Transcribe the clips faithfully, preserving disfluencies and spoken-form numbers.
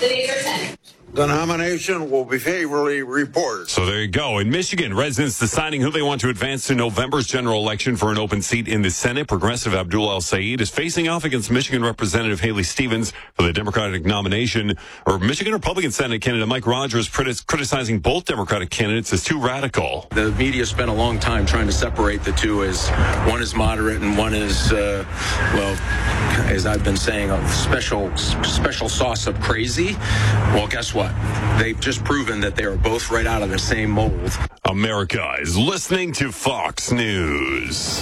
The nays are ten. The nomination will be favorably reported. So there you go. In Michigan, residents deciding who they want to advance to November's general election for an open seat in the Senate. Progressive Abdul El-Sayed is facing off against Michigan Representative Haley Stevens for the Democratic nomination. Or Michigan Republican Senate candidate Mike Rogers criticizing both Democratic candidates as too radical. The media spent a long time trying to separate the two, as one is moderate and one is, uh, well, as I've been saying, a special, special sauce of crazy. Well, guess what? They've just proven that they are both right out of the same mold. America is listening to Fox News.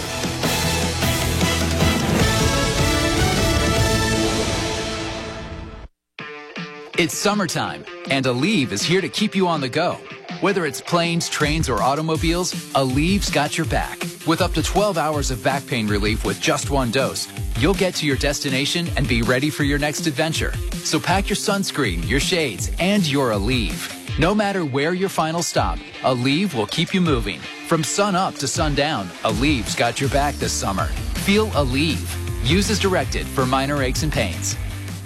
It's summertime, and Aleve is here to keep you on the go. Whether it's planes, trains, or automobiles, Aleve's got your back. With up to twelve hours of back pain relief with just one dose, you'll get to your destination and be ready for your next adventure. So pack your sunscreen, your shades, and your Aleve. No matter where your final stop, Aleve will keep you moving. From sun up to sundown, Aleve's got your back this summer. Feel Aleve. Use as directed for minor aches and pains.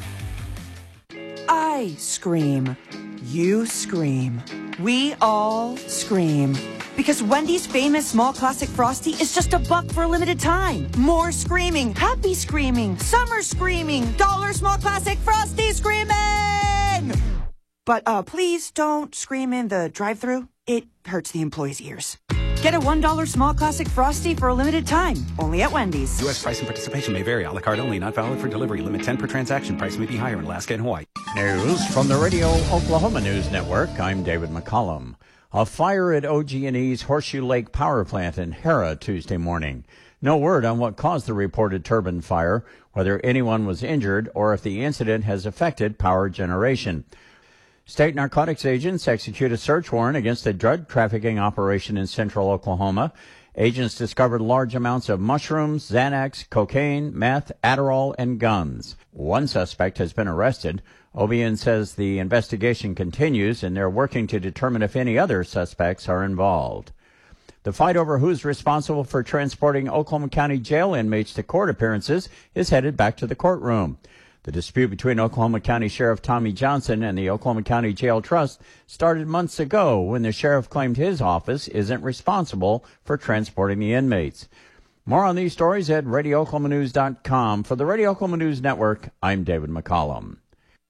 I scream. You scream. We all scream. Because Wendy's famous small classic Frosty is just a buck for a limited time. More screaming, happy screaming, summer screaming, dollar small classic Frosty screaming! But uh, please don't scream in the drive-thru. It hurts the employees' ears. Get a one dollar small classic Frosty for a limited time. Only at Wendy's. U S price and participation may vary. A la carte only. Not valid for delivery. Limit ten per transaction. Price may be higher in Alaska and Hawaii. News from the Radio Oklahoma News Network. I'm David McCollum. A fire at O G and E's Horseshoe Lake Power Plant in Hera Tuesday morning. No word on what caused the reported turbine fire, whether anyone was injured, or if the incident has affected power generation. State narcotics agents execute a search warrant against a drug trafficking operation in central Oklahoma. Agents discovered large amounts of mushrooms, Xanax, cocaine, meth, Adderall, and guns. One suspect has been arrested. O B N says the investigation continues, and they're working to determine if any other suspects are involved. The fight over who's responsible for transporting Oklahoma County jail inmates to court appearances is headed back to the courtroom. The dispute between Oklahoma County Sheriff Tommy Johnson and the Oklahoma County Jail Trust started months ago when the sheriff claimed his office isn't responsible for transporting the inmates. More on these stories at radio oklahoma news dot com. For the Radio Oklahoma News Network, I'm David McCollum.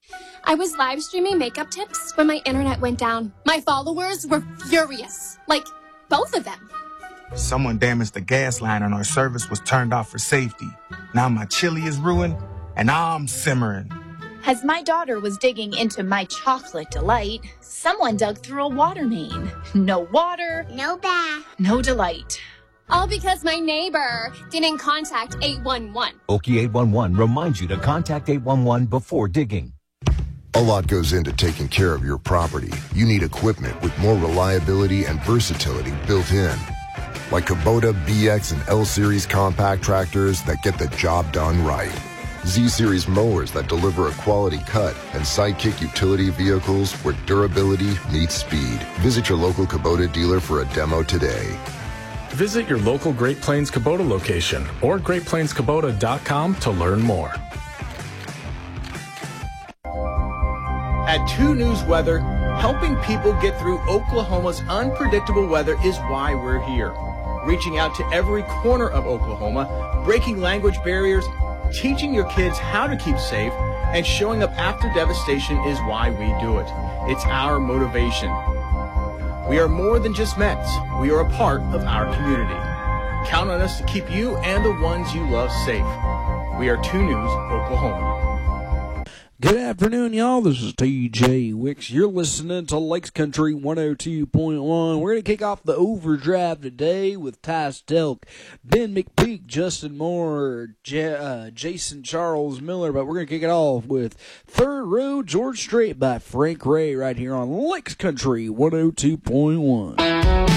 I was live streaming makeup tips when my internet went down. My followers were furious. Like, both of them. Someone damaged the gas line and our service was turned off for safety. Now my chili is ruined and I'm simmering. As my daughter was digging into my chocolate delight, someone dug through a water main. No water, No bath. no delight. All because my neighbor didn't contact eight one one. Okie eight one one reminds you to contact eight one one before digging. A lot goes into taking care of your property. You need equipment with more reliability and versatility built in. Like Kubota B X and L-Series compact tractors that get the job done right. Z-Series mowers that deliver a quality cut, and Sidekick utility vehicles where durability meets speed. Visit your local Kubota dealer for a demo today. Visit your local Great Plains Kubota location or great plains kubota dot com to learn more. At two News Weather, helping people get through Oklahoma's unpredictable weather is why we're here. Reaching out to every corner of Oklahoma, breaking language barriers, teaching your kids how to keep safe, and showing up after devastation is why we do it. It's our motivation. We are more than just Mets. We are a part of our community. Count on us to keep you and the ones you love safe. We are two News Oklahoma. Good afternoon, y'all. This is T J Wicks. You're listening to Lakes Country one oh two point one. We're going to kick off the overdrive today with Ty Stelk, Ben McPeak, Justin Moore, J- uh, Jason Charles Miller, but we're going to kick it off with Third Row George Strait by Frank Ray right here on Lakes Country one oh two point one.